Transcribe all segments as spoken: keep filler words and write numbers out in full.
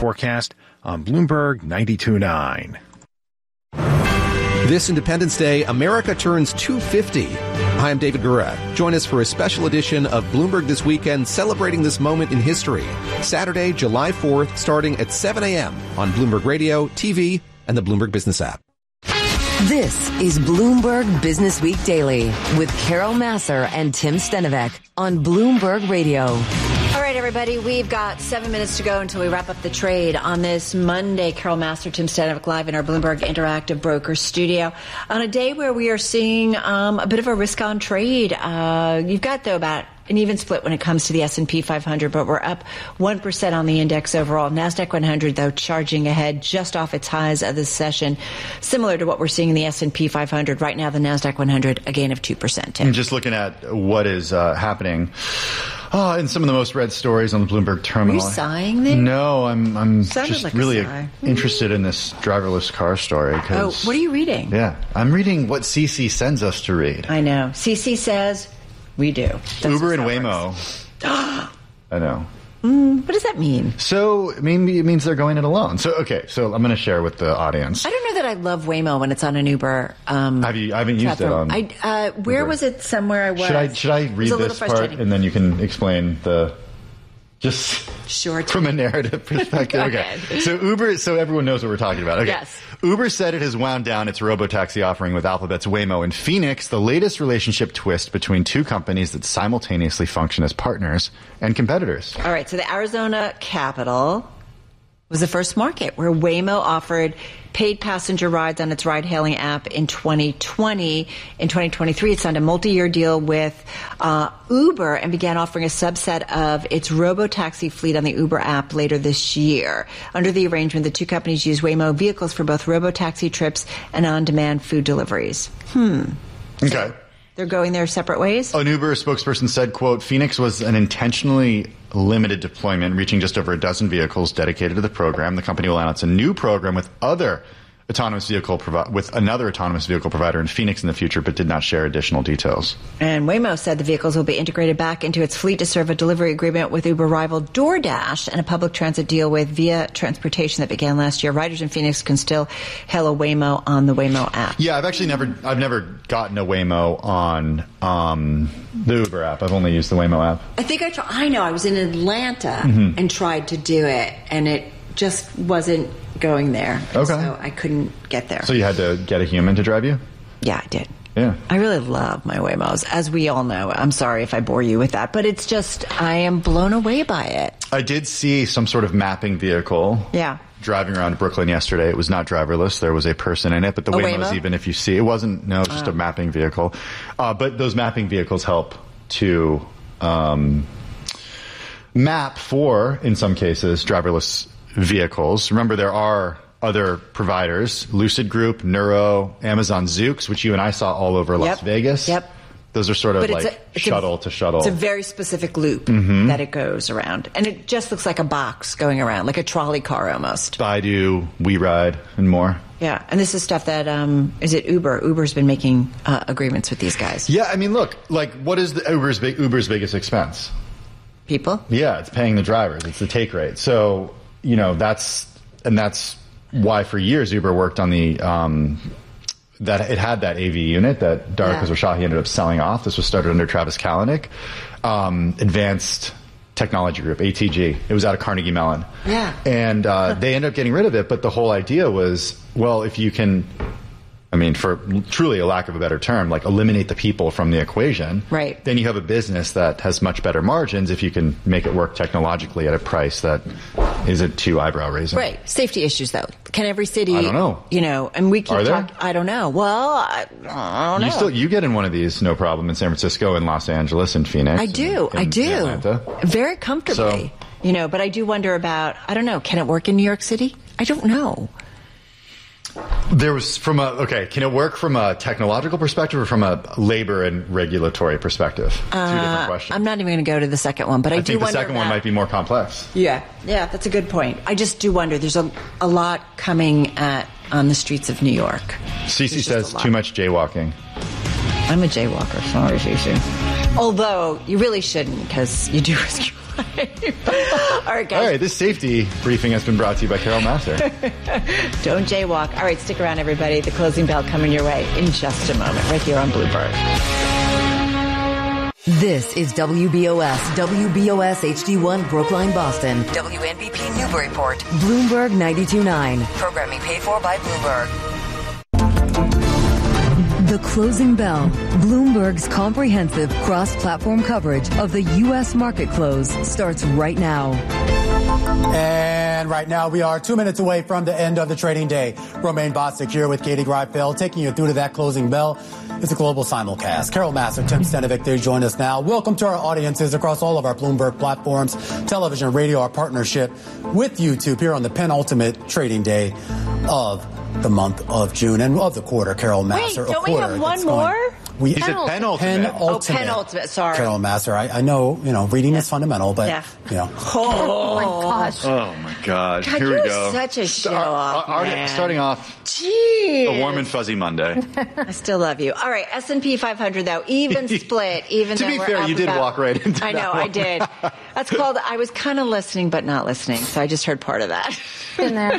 forecast on Bloomberg ninety-two point nine. This Independence Day, America turns two fifty. Hi, I'm David Gura. Join us for a special edition of Bloomberg This Weekend, celebrating this moment in history. Saturday, July fourth, starting at seven a.m. on Bloomberg Radio, T V, and the Bloomberg Business app. This is Bloomberg Business Week Daily with Carol Massar and Tim Stenovec on Bloomberg Radio. All right, everybody, we've got seven minutes to go until we wrap up the trade on this Monday. Carol Massar, Tim Stenovec live in our Bloomberg Interactive Broker studio on a day where we are seeing um, a bit of a risk-on trade. Uh, you've got, though, about an even split when it comes to the S and P five hundred, but we're up one percent on the index overall. NASDAQ one hundred, though, charging ahead just off its highs of this session, similar to what we're seeing in the S and P five hundred. Right now, the NASDAQ one hundred, a gain of two percent. I'm just looking at what is uh, happening oh, in some of the most read stories on the Bloomberg terminal. Are you sighing there? No, I'm, I'm just like really interested in this driverless car story. Oh, what are you reading? Yeah, I'm reading what C C sends us to read. I know. C C says... We do. That's Uber and Waymo. I know. Mm, what does that mean? So, I mean, it means they're going it alone. So, okay, so I'm going to share with the audience. I don't know that I love Waymo when it's on an Uber. Um, Have you? I haven't used it on. I, uh, where Uber. Was it? Somewhere I was. Should I? Should I read this part and then you can explain the? Just sure, from a narrative perspective. Okay. So Uber, so everyone knows what we're talking about. Okay. Yes. Uber said it has wound down its robotaxi offering with Alphabet's Waymo in Phoenix, the latest relationship twist between two companies that simultaneously function as partners and competitors. All right. So the Arizona Capitol was the first market where Waymo offered paid passenger rides on its ride-hailing app in twenty twenty. In twenty twenty-three, it signed a multi-year deal with uh, Uber and began offering a subset of its robo-taxi fleet on the Uber app later this year. Under the arrangement, the two companies use Waymo vehicles for both robo-taxi trips and on-demand food deliveries. Hmm. Okay. So they're going their separate ways? An Uber spokesperson said, quote, Phoenix was an intentionally limited deployment, reaching just over a dozen vehicles dedicated to the program. The company will announce a new program with other autonomous vehicle provi- with another autonomous vehicle provider in Phoenix in the future, but did not share additional details. And Waymo said the vehicles will be integrated back into its fleet to serve a delivery agreement with Uber rival DoorDash and a public transit deal with Via Transportation that began last year. Riders in Phoenix can still hail a Waymo on the Waymo app. Yeah, I've actually never, I've never gotten a Waymo on um, the Uber app. I've only used the Waymo app. I think I tried. I know. I was in Atlanta mm-hmm. and tried to do it, and it just wasn't going there. Okay. So I couldn't get there. So you had to get a human to drive you? Yeah, I did. Yeah. I really love my Waymos, as we all know. I'm sorry if I bore you with that, but it's just, I am blown away by it. I did see some sort of mapping vehicle. Yeah. Driving around Brooklyn yesterday. It was not driverless. There was a person in it, but the a Waymos, Waymo? even if you see, it wasn't, no, just oh. a mapping vehicle. Uh, but those mapping vehicles help to um, map for, in some cases, driverless vehicles. Remember, there are other providers, Lucid Group, Nuro, Amazon Zoox, which you and I saw all over Las yep. Vegas. Yep. Those are sort of but like a, shuttle a, to shuttle. It's a very specific loop mm-hmm. that it goes around. And it just looks like a box going around, like a trolley car almost. Baidu, WeRide, and more. Yeah, and this is stuff that, um, is it Uber? Uber's been making uh, agreements with these guys. Yeah, I mean, look, like, what is the Uber's, big, Uber's biggest expense? People? Yeah, it's paying the drivers. It's the take rate. So, you know, that's, and that's why for years Uber worked on the, um, that it had that A V unit that Dara yeah. Khosrowshahi ended up selling off. This was started under Travis Kalanick. Um, Advanced Technology Group, A T G. It was out of Carnegie Mellon. Yeah. And uh, they ended up getting rid of it, but the whole idea was, well, if you can, I mean, for truly a lack of a better term, like eliminate the people from the equation, right. then you have a business that has much better margins if you can make it work technologically at a price that isn't too eyebrow raising. Right. Safety issues, though. Can every city, I don't know. You know, and we keep Are there? talking, I don't know. Well, I, I don't know. You still, you get in one of these, no problem, in San Francisco, in Los Angeles, in Phoenix. I do. in, I in do. Atlanta. Very comfortably. So, you know, but I do wonder about, I don't know, can it work in New York City? I don't know. There was from a, okay, can it work from a technological perspective or from a labor and regulatory perspective? Two uh, different questions. I'm not even going to go to the second one, but I, I do think the wonder second about, one might be more complex. Yeah, yeah, that's a good point. I just do wonder. There's a, a lot coming at on the streets of New York. Cece says too much jaywalking. I'm a jaywalker. Sorry, Cece. Although you really shouldn't, because you do risk your All right, guys. All right, this safety briefing has been brought to you by Carol Massar. Don't jaywalk. All right, stick around, everybody. The closing bell coming your way in just a moment, right here on Bloomberg. This is W B O S, W B O S H D one Brookline, Boston, W N B P Newburyport, Bloomberg ninety-two point nine. Programming paid for by Bloomberg. The Closing Bell, Bloomberg's comprehensive cross-platform coverage of the U S market close starts right now. And right now we are two minutes away from the end of the trading day. Romaine Bostick here with Katie Greifeld, taking you through to that closing bell. It's a global simulcast. Carol Massar, Tim Stenovic, they join us now. Welcome to our audiences across all of our Bloomberg platforms, television, radio, our partnership with YouTube here on the penultimate trading day of the month of June and of the quarter. Carol Massar. Wait, don't a we have one more? We He said penultimate. penultimate. Oh, penultimate, sorry. Carol Massar. I, I know, you know, reading Yeah. is fundamental, but, Yeah. you know. Oh, my gosh. Oh, my God. God, Here we you're go. such a Star- show-off, uh, man. Starting off, Jeez. a warm and fuzzy Monday. I still love you. All right, S and P five hundred, though, even split, even To though be we're fair, up you did about- walk right into I that know, I one. did. That's called, I was kind of listening, but not listening, so I just heard part of that. In there.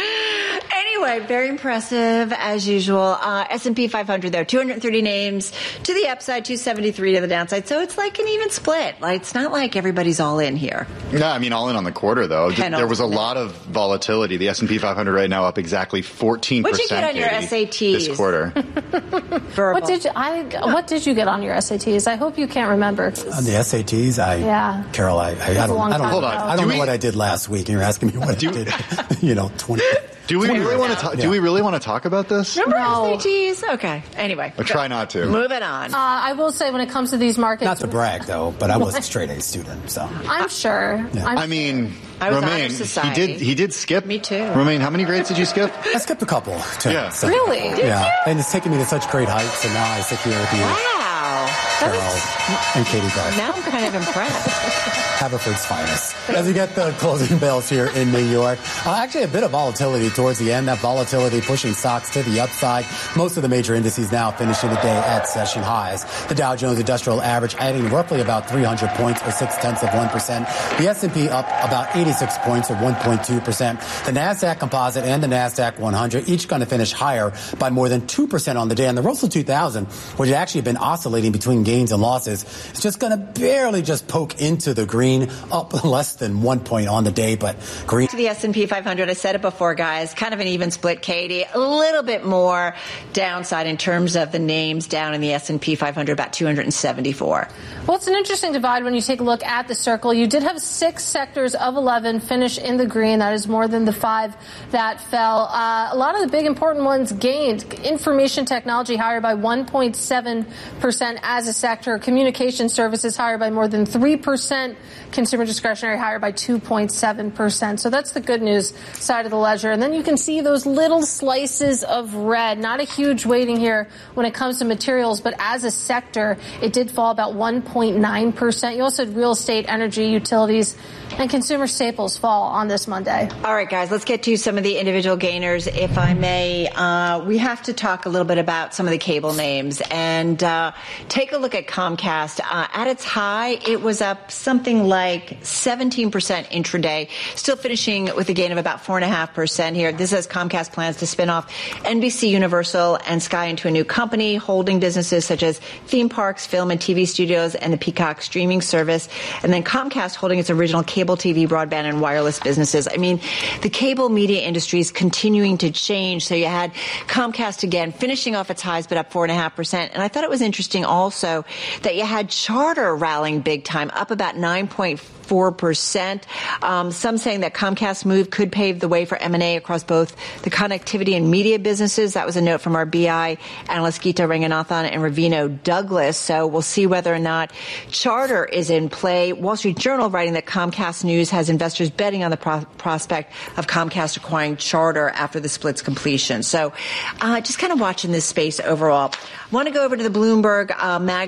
Anyway, very impressive as usual. Uh, S and P five hundred, though, two hundred thirty names to the upside, two seventy-three to the downside. So it's like an even split. Like, it's not like everybody's all in here. No, I mean, all in on the quarter, though. Penultimate. There was a lot of volatility. The S and P five hundred right now up exactly fourteen percent. What'd you get on your Katie, S A Ts? This quarter. Verbal. What did you, I, what did you get on your S A Ts? I hope you can't remember. 'cause On the S A Ts, I, Yeah. Carol, I, I, I a don't, long I don't, time know, ago. I Do don't know we- what I did last week, and you're asking me what I did, you know, twenty. Do we really want to talk? Yeah. Do we really want to talk about this? Remember No. S A Ts? Okay. Anyway. I'll try not to. Moving on. Uh, I will say when it comes to these markets, Not to brag, though, but I was a straight A student, so. I'm sure. I'm I mean, I was honor Romaine, he society. did. He did skip. Me too. Romaine, how many grades did you skip? I skipped a couple, too. Yeah. So, Really? Yeah. And it's taken me to such great heights, and now I sit here with you, Wow. Carol, and Katie Garth. Now I'm kind of impressed. Haverford's finest. As we get the closing bells here in New York, uh, actually a bit of volatility towards the end. That volatility pushing stocks to the upside. Most of the major indices now finishing the day at session highs. The Dow Jones Industrial Average adding roughly about three hundred points or six tenths of one percent. The S and P up about eighty-six points or one point two percent. The NASDAQ Composite and the NASDAQ one hundred each going to finish higher by more than two percent on the day. And the Russell two thousand, which had actually been oscillating between gains and losses, is just going to barely just poke into the green, up less than one point on the day, but green. To the S and P five hundred, I said it before, guys, kind of an even split, Katie. A little bit more downside in terms of the names down in the S and P five hundred, about two hundred seventy-four. Well, it's an interesting divide when you take a look at the circle. You did have six sectors of eleven finish in the green. That is more than the five that fell. Uh, a lot of the big important ones gained. Information technology higher by one point seven percent as a sector. Communication services higher by more than three percent. Consumer discretionary higher by two point seven percent. So that's the good news side of the ledger. And then you can see those little slices of red. Not a huge weighting here when it comes to materials, but as a sector, it did fall about one point nine percent. You also had real estate, energy, utilities, and consumer staples fall on this Monday. All right, guys, let's get to some of the individual gainers, if I may. Uh, we have to talk a little bit about some of the cable names and uh, take a look at Comcast. Uh, at its high, it was up something like seventeen percent intraday, still finishing with a gain of about four point five percent here. This is Comcast plans to spin off N B C Universal and Sky into a new company, holding businesses such as theme parks, film and T V studios, and the Peacock streaming service. And then Comcast holding its original cable T V, broadband, and wireless businesses. I mean, the cable media industry is continuing to change. So you had Comcast again finishing off its highs, but up four point five percent. And I thought it was interesting also that you had Charter rallying big time, up about nine point four percent. Um, some saying that Comcast move could pave the way for M and A across both the connectivity and media businesses. That was a note from our B I analyst Geeta Ranganathan and Ravino Douglas. So we'll see whether or not Charter is in play. Wall Street Journal writing that Comcast News has investors betting on the pro- prospect of Comcast acquiring Charter after the split's completion. So uh, just kind of watching this space overall. I want to go over to the Bloomberg uh, Mag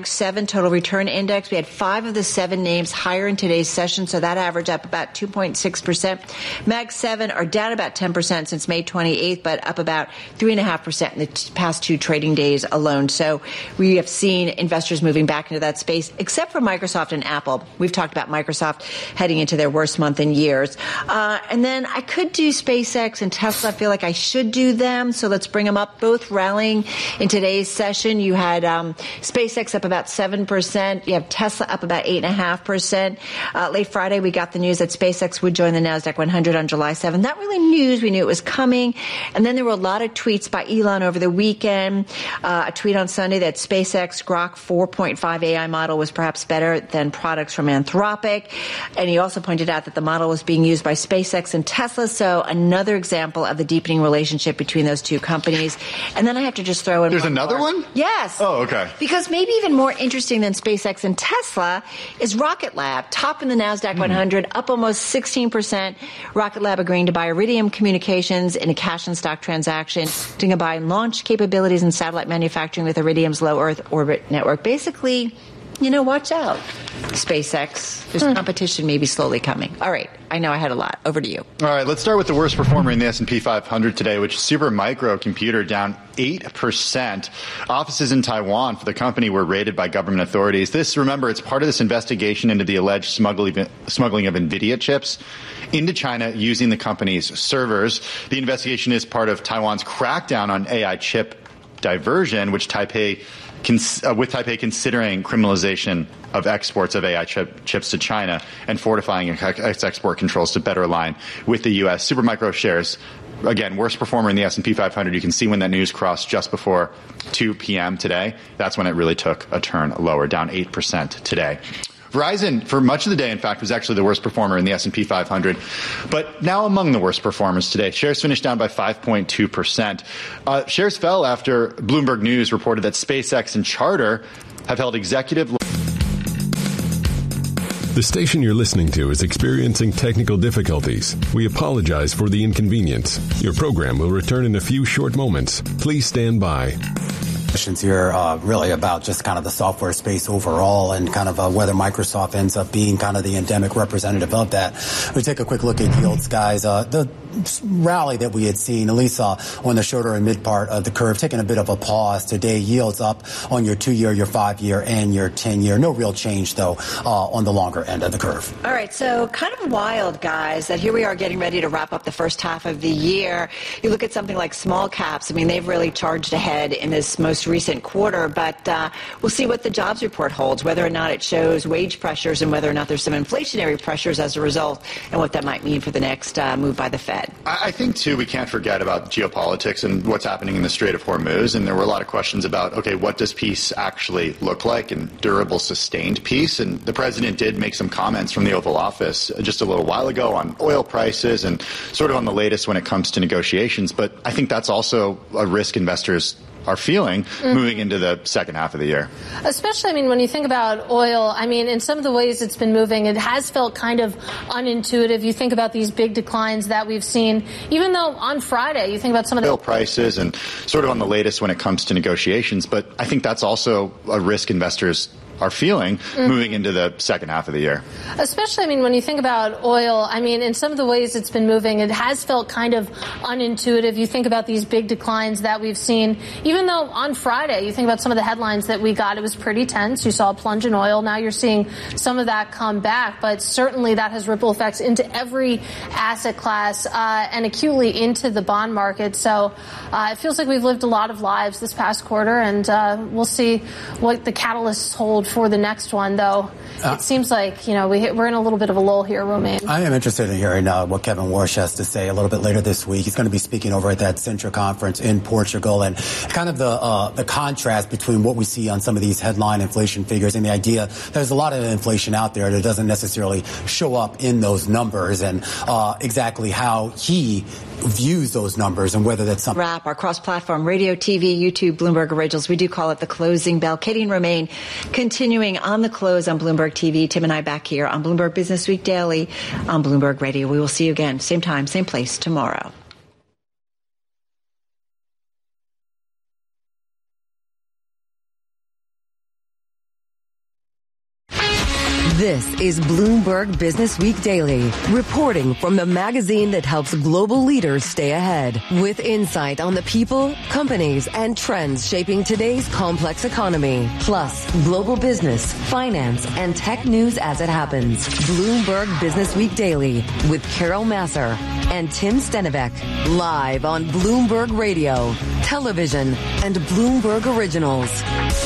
Mag seven Total Return Index. We had five of the seven names higher in today's session, so that averaged up about two point six percent. Mag seven are down about ten percent since May twenty-eighth, but up about three point five percent in the t- past two trading days alone. So we have seen investors moving back into that space, except for Microsoft and Apple. We've talked about Microsoft heading into their worst month in years. Uh, and then I could do SpaceX and Tesla. I feel like I should do them, so let's bring them up. Both rallying in today's session. You had um, SpaceX up about seven percent. You have Tesla up about eight point five percent. Uh, late Friday, we got the news that SpaceX would join the NASDAQ one hundred on July seventh. Not really news. We knew it was coming. And then there were a lot of tweets by Elon over the weekend. Uh, a tweet on Sunday that SpaceX Grok four point five A I model was perhaps better than products from Anthropic. And he also pointed out that the model was being used by SpaceX and Tesla. So another example of the deepening relationship between those two companies. And then I have to just throw in There's one another more. one? Yes. Oh, okay. Because maybe even more interesting than SpaceX and Tesla is Rocket Lab, top in the NASDAQ mm. one hundred, up almost sixteen percent. Rocket Lab agreeing to buy Iridium Communications in a cash and stock transaction, doing a buy and launch capabilities in satellite manufacturing with Iridium's low Earth orbit network. Basically, you know, watch out, SpaceX. There's hmm. competition maybe slowly coming. All right. I know I had a lot. Over to you. All right. Let's start with the worst performer in the S and P five hundred today, which is Supermicro Computer, down eight percent. Offices in Taiwan for the company were raided by government authorities. This, remember, it's part of this investigation into the alleged smuggling, smuggling of NVIDIA chips into China using the company's servers. The investigation is part of Taiwan's crackdown on A I chip diversion, which Taipei Cons- uh, with Taipei considering criminalization of exports of A I chip- chips to China and fortifying its export controls to better align with the U S. Supermicro shares, again, worst performer in the S and P five hundred. You can see when that news crossed just before two p.m. today. That's when it really took a turn lower, down eight percent today. Verizon, for much of the day, in fact, was actually the worst performer in the S and P five hundred, but now among the worst performers today. Shares finished down by five point two percent. Uh, shares fell after Bloomberg News reported that SpaceX and Charter have held executive... The station you're listening to is experiencing technical difficulties. We apologize for the inconvenience. Your program will return in a few short moments. Please stand by. Questions here uh, really about just kind of the software space overall and kind of uh, whether Microsoft ends up being kind of the endemic representative of that. We take a quick look at yields, guys. Uh, the rally that we had seen, at least uh, on the shorter and mid part of the curve, taking a bit of a pause today. Yields up on your two-year, your five-year, and your ten-year. No real change, though, uh, on the longer end of the curve. All right, so kind of wild, guys, that here we are getting ready to wrap up the first half of the year. You look at something like small caps. I mean, they've really charged ahead in this most recent quarter, but uh, we'll see what the jobs report holds, whether or not it shows wage pressures and whether or not there's some inflationary pressures as a result, and what that might mean for the next uh, move by the Fed. I think, too, we can't forget about geopolitics and what's happening in the Strait of Hormuz. And there were a lot of questions about, okay, what does peace actually look like, and durable, sustained peace? And the president did make some comments from the Oval Office just a little while ago on oil prices and sort of on the latest when it comes to negotiations. But I think that's also a risk investors are feeling mm-hmm. moving into the second half of the year. Especially, I mean, when you think about oil, I mean, in some of the ways it's been moving, it has felt kind of unintuitive. You think about these big declines that we've seen, even though on Friday, you think about some of the oil prices and sort of on the latest when it comes to negotiations. But I think that's also a risk investors are feeling mm-hmm. moving into the second half of the year. Especially, I mean, when you think about oil, I mean, in some of the ways it's been moving, it has felt kind of unintuitive. You think about these big declines that we've seen, even though on Friday, you think about some of the headlines that we got, it was pretty tense. You saw a plunge in oil. Now you're seeing some of that come back, but certainly that has ripple effects into every asset class uh, and acutely into the bond market. So uh, it feels like we've lived a lot of lives this past quarter, and uh, we'll see what the catalysts hold for the next one, though. Uh, it seems like, you know, we, we're in a little bit of a lull here, Romain. I am interested in hearing uh, what Kevin Warsh has to say a little bit later this week. He's going to be speaking over at that Sintra conference in Portugal, and kind of the uh, the contrast between what we see on some of these headline inflation figures and the idea there's a lot of inflation out there that doesn't necessarily show up in those numbers, and uh, exactly how he views those numbers and whether that's something. Wrap our cross-platform radio, T V, YouTube, Bloomberg Originals. We do call it the closing bell. Katie and Romain continuing on the close on Bloomberg T V. Tim and I back here on Bloomberg Business Week Daily on Bloomberg Radio. We will see you again, same time, same place tomorrow. This is Bloomberg Business Week Daily, reporting from the magazine that helps global leaders stay ahead, with insight on the people, companies, and trends shaping today's complex economy, plus global business, finance, and tech news as it happens. Bloomberg Business Week Daily with Carol Massar and Tim Stenivek, live on Bloomberg Radio, television, and Bloomberg Originals.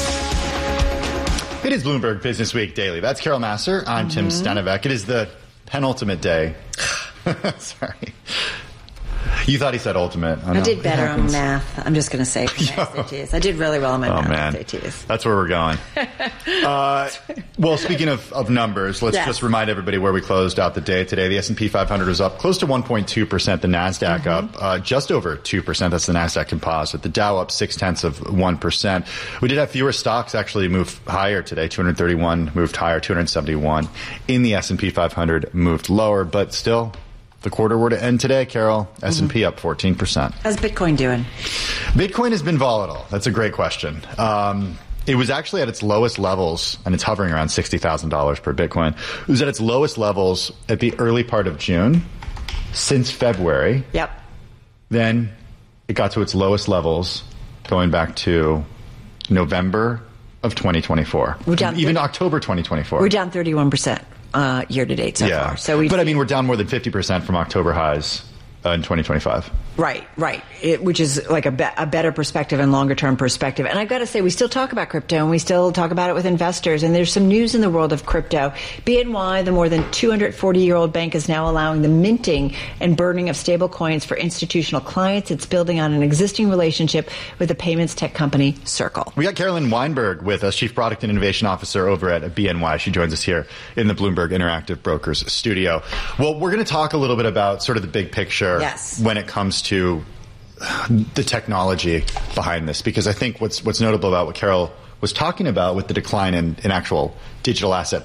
It is Bloomberg Business Week Daily. That's Carol Massar. I'm mm-hmm. Tim Stenivek. It is the penultimate day. Sorry. You thought he said ultimate. I, I did better on math. I'm just going to say for my S A Ts. I did really well on my oh, math man. S A Ts. That's where we're going. uh, well, speaking of, of numbers, let's yes. just remind everybody where we closed out the day today. The S and P five hundred was up close to one point two percent. The NASDAQ mm-hmm. up uh, just over two percent. That's the NASDAQ composite. The Dow up six-tenths of one percent. We did have fewer stocks actually move higher today. two hundred thirty-one moved higher, two hundred seventy-one in the S and P five hundred moved lower, but still, the quarter were to end today, Carol, S and P mm-hmm. up fourteen percent. How's Bitcoin doing? Bitcoin has been volatile. That's a great question. Um, it was actually at its lowest levels, and it's hovering around sixty thousand dollars per Bitcoin. It was at its lowest levels at the early part of June since February. Yep. Then it got to its lowest levels going back to November of twenty twenty-four. We're down Even thirty October twenty twenty-four. We're down thirty-one percent. Uh, year to date so yeah. far. So we, but I mean, we're down more than fifty percent from October highs uh, in twenty twenty-five. Right, right. It, which is like a, be- a better perspective and longer term perspective. And I've got to say, we still talk about crypto and we still talk about it with investors. And there's some news in the world of crypto. B N Y, the more than two hundred forty year old bank, is now allowing the minting and burning of stable coins for institutional clients. It's building on an existing relationship with the payments tech company Circle. We got Carolyn Weinberg with us, Chief Product and Innovation Officer over at B N Y. She joins us here in the Bloomberg Interactive Brokers studio. Well, we're going to talk a little bit about sort of the big picture yes. when it comes to the technology behind this, because I think what's what's notable about what Carol was talking about with the decline in, in actual digital asset